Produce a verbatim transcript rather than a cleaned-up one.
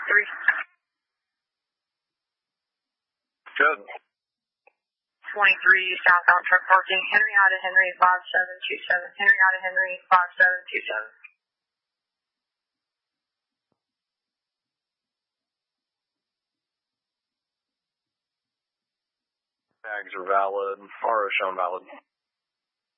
three. Good. twenty-three southbound truck parking. Henrietta Henry five seven two seven. Henrietta Henry five seven two seven. Tags are valid. R O shown valid.